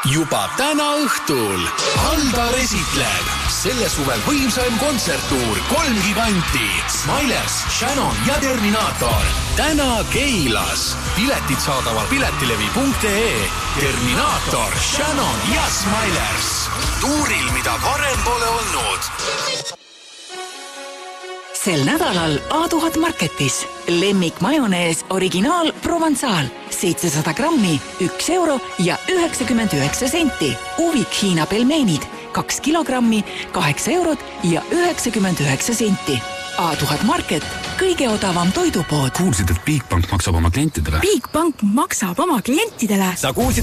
Juba täna õhtul Aldar esitleb selle suvel võimsaim kontserttuur 3 giganti Smilers, Shannon ja Terminaator. Täna Keilas. Piletid saadaval piletilevi.ee. Terminaator, Shannon ja Smilers. Tuuril, mida varem pole olnud. Sel nädalal A1000 Marketis. Lemmik majonees originaal Provençal. 700 grammi, 1 euro ja 99 senti. Uvik Hiina pelmeenid, 2 kilogrammi, 8 eurot ja 99 senti. A1000 Market, kõige odavam toidupood. Kuulsid, et Bigbank maksab oma klientidele? Bigbank maksab oma klientidele? Sa kuulsid,